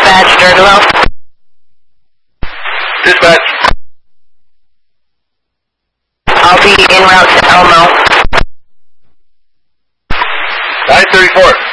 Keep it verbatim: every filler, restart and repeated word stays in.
Dispatch, Durgalo. Dispatch. I'll be en route to Elmo. nine thirty-four.